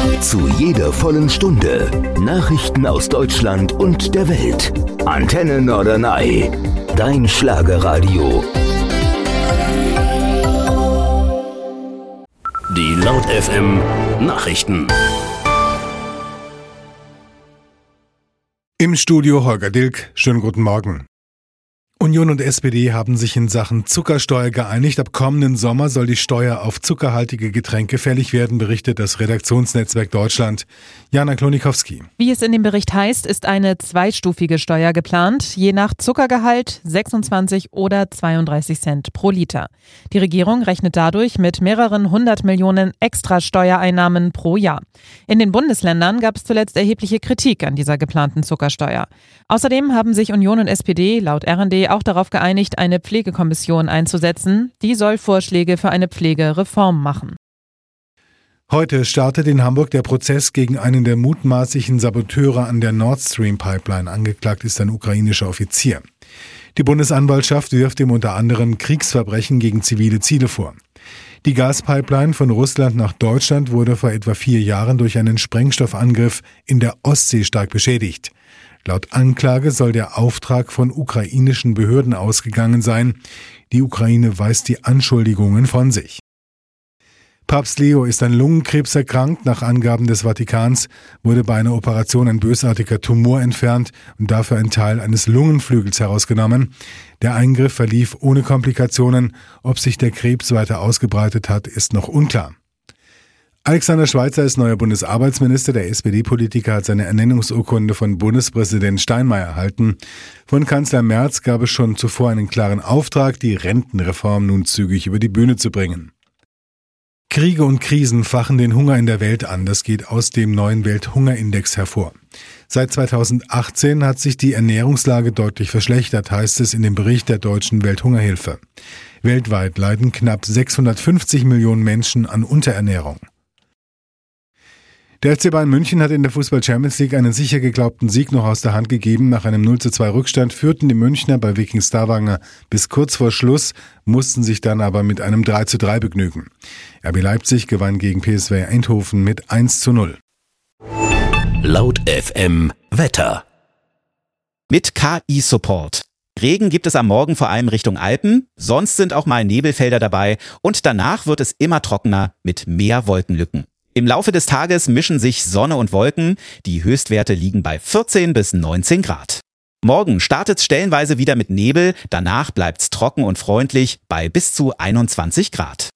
Zu jeder vollen Stunde Nachrichten aus Deutschland und der Welt. Antenne Norderney, dein Schlagerradio. Die Laut FM Nachrichten. Im Studio Holger Dilk, schönen guten Morgen. Union und SPD haben sich in Sachen Zuckersteuer geeinigt. Ab kommenden Sommer soll die Steuer auf zuckerhaltige Getränke fällig werden, berichtet das Redaktionsnetzwerk Deutschland. Jana Klonikowski. Wie es in dem Bericht heißt, ist eine zweistufige Steuer geplant, je nach Zuckergehalt 26 oder 32 Cent pro Liter. Die Regierung rechnet dadurch mit mehreren 100 Millionen extra Steuereinnahmen pro Jahr. In den Bundesländern gab es zuletzt erhebliche Kritik an dieser geplanten Zuckersteuer. Außerdem haben sich Union und SPD laut RND auch darauf geeinigt, eine Pflegekommission einzusetzen. Die soll Vorschläge für eine Pflegereform machen. Heute startet in Hamburg der Prozess gegen einen der mutmaßlichen Saboteure an der Nord Stream Pipeline. Angeklagt ist ein ukrainischer Offizier. Die Bundesanwaltschaft wirft ihm unter anderem Kriegsverbrechen gegen zivile Ziele vor. Die Gaspipeline von Russland nach Deutschland wurde vor etwa 4 Jahren durch einen Sprengstoffangriff in der Ostsee stark beschädigt. Laut Anklage soll der Auftrag von ukrainischen Behörden ausgegangen sein. Die Ukraine weist die Anschuldigungen von sich. Papst Leo ist an Lungenkrebs erkrankt. Nach Angaben des Vatikans wurde bei einer Operation ein bösartiger Tumor entfernt und dafür ein Teil eines Lungenflügels herausgenommen. Der Eingriff verlief ohne Komplikationen. Ob sich der Krebs weiter ausgebreitet hat, ist noch unklar. Alexander Schweitzer ist neuer Bundesarbeitsminister. Der SPD-Politiker hat seine Ernennungsurkunde von Bundespräsident Steinmeier erhalten. Von Kanzler Merz gab es schon zuvor einen klaren Auftrag, die Rentenreform nun zügig über die Bühne zu bringen. Kriege und Krisen fachen den Hunger in der Welt an. Das geht aus dem neuen Welthungerindex hervor. Seit 2018 hat sich die Ernährungslage deutlich verschlechtert, heißt es in dem Bericht der Deutschen Welthungerhilfe. Weltweit leiden knapp 650 Millionen Menschen an Unterernährung. Der FC Bayern München hat in der Fußball-Champions League einen sicher geglaubten Sieg noch aus der Hand gegeben. Nach einem 0:2 Rückstand führten die Münchner bei Viking Stavanger bis kurz vor Schluss, mussten sich dann aber mit einem 3:3 begnügen. RB Leipzig gewann gegen PSV Eindhoven mit 1:0. Laut FM Wetter. Mit KI-Support. Regen gibt es am Morgen vor allem Richtung Alpen, sonst sind auch mal Nebelfelder dabei und danach wird es immer trockener mit mehr Wolkenlücken. Im Laufe des Tages mischen sich Sonne und Wolken, die Höchstwerte liegen bei 14 bis 19 Grad. Morgen startet es stellenweise wieder mit Nebel, danach bleibt es trocken und freundlich bei bis zu 21 Grad.